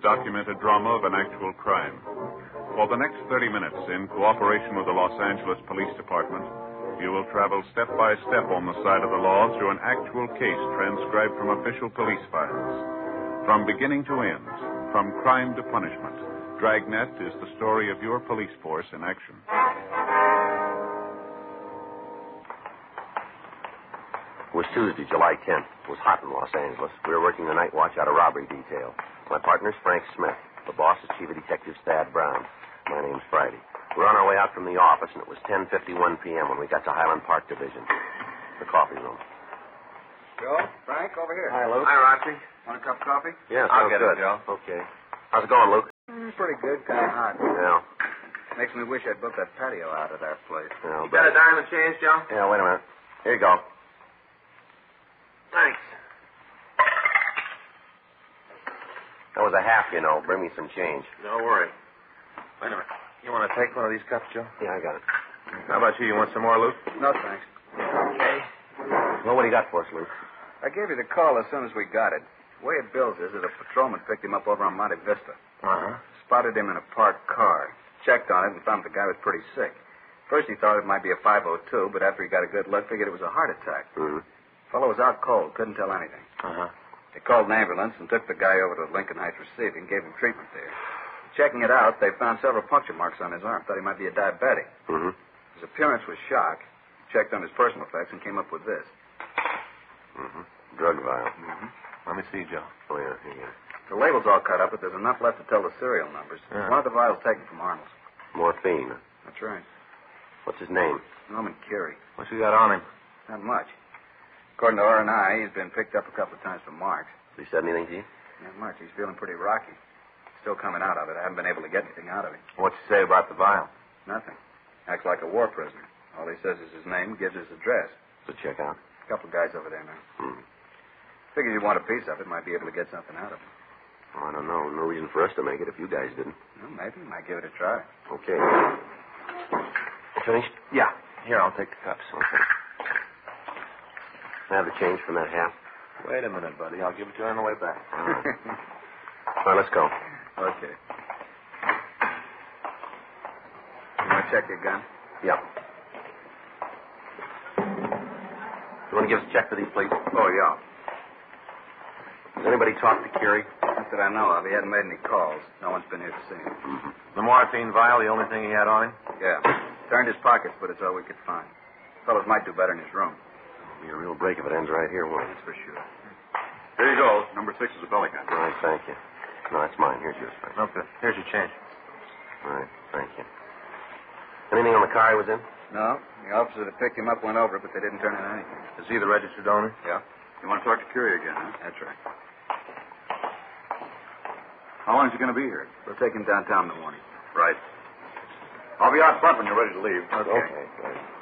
document a drama of an actual crime. For the next 30 minutes, in cooperation with the Los Angeles Police Department, you will travel step by step on the side of the law through an actual case transcribed from official police files. From beginning to end, from crime to punishment, Dragnet is the story of your police force in action. It was Tuesday, July 10th. It was hot in Los Angeles. We were working the night watch out of robbery detail. My partner's Frank Smith. The boss is Chief of Detectives Thad Brown. My name's Friday. We were on our way out from the office, and it was 10:51 p.m. when we got to Highland Park Division, the coffee room. Joe, Frank, over here. Hi, Luke. Hi, Roxy. Want a cup of coffee? Yeah, I'll sounds get good. it, Joe. Okay. How's it going, Luke? Pretty good, kind of hot. Yeah. Makes me wish I'd built that patio out of that place. Yeah, You got a dime and change, Joe? Yeah, wait a minute. Here you go. Thanks. That was a half, you know. Bring me some change. Don't worry. Wait a minute. You want to take one of these cups, Joe? Yeah, I got it. How about you? You want some more, Luke? No, thanks. Okay. Well, what do you got for us, Luke? I gave you the call as soon as we got it. The way it bills is that a patrolman picked him up over on Monte Vista. Uh-huh. Spotted him in a parked car. Checked on it and found the guy was pretty sick. First he thought it might be a 502, but after he got a good look, figured it was a heart attack. Mm-hmm. Fellow was out cold, couldn't tell anything. Uh-huh. They called an ambulance and took the guy over to Lincoln Heights Receiving, gave him treatment there. Checking it out, they found several puncture marks on his arm. Thought he might be a diabetic. Mm-hmm. His appearance was shock. Checked on his personal effects and came up with this. Mm-hmm. Drug vial. Mm-hmm. Let me see, Joe. Oh, yeah, here you go. The label's all cut up, but there's enough left to tell the serial numbers. Yeah. One of the vials taken from Arnold's. Morphine. That's right. What's his name? Norman Curie. What you got on him? Not much. According to R&I, he's been picked up a couple of times for marks. Has he said anything to you? Not much. He's feeling pretty rocky. Still coming out of it. I haven't been able to get anything out of him. What's he say about the vial? Nothing. Acts like a war prisoner. All he says is his name, gives his address. To check out? A couple of guys over there now. Hmm. Figured you want a piece of it. Might be able to get something out of him. Oh, I don't know. No reason for us to make it if you guys didn't. Well, maybe. Might give it a try. Okay. Finished? Yeah. Here, I'll take the cups. Okay. Can I have the change from that half? Wait a minute, buddy. I'll give it to you on the way back. All right. All right, let's go. Okay. You want to check your gun? Yeah. You want to give us a check for these, please? Oh, yeah. Has anybody talked to Curie? Not that I know of. He hadn't made any calls. No one's been here to see him. Mm-hmm. The morphine vial, the only thing he had on him? Yeah. Turned his pockets, but it's all we could find. Fellows might do better in his room. It'll be a real break if it ends right here, won't it? That's for sure. Here you go. Number 6 is a belly gun. All right, thank you. No, that's mine. Here's yours, Frank. Okay. Here's your change. All right, thank you. Anything on the car he was in? No. The officer that picked him up went over it, but they didn't turn in anything. Is he the registered owner? Yeah? You want to talk to Curie again, huh? That's right. How long is he going to be here? We'll take him downtown in the morning. Right. I'll be out front when you're ready to leave. Okay. Great.